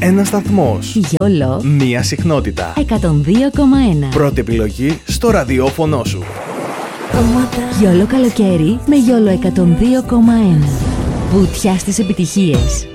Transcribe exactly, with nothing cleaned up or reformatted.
Ένας σταθμός. Γιόλο. Μία συχνότητα. εκατόν δύο κόμμα ένα. Πρώτη επιλογή στο ραδιόφωνο σου. Γιόλο καλοκαίρι με Γιόλο εκατόν δύο κόμμα ένα. Βουτιά στις επιτυχίες.